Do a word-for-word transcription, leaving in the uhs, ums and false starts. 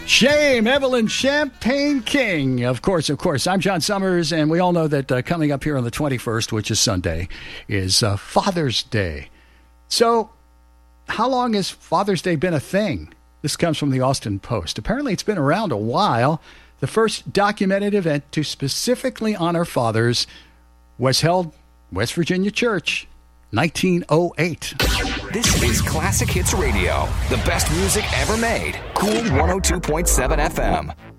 Shame, Evelyn Champagne King. Of course, of course. I'm John Summers, and we all know that uh, coming up here on the twenty-first, which is Sunday, is uh, Father's Day. So, how long has Father's Day been a thing? This comes from the Austin Post. Apparently, it's been around a while. The first documented event to specifically honor fathers was held West Virginia Church, nineteen oh eight. This is Classic Hits Radio, the best music ever made. Cool one oh two point seven F M.